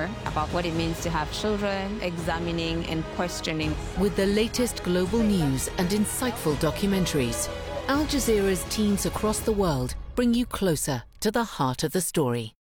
more about what it means to have children, examining and questioning. With the latest global news and insightful documentaries, Al Jazeera's teams across the world bring you closer to the heart of the story.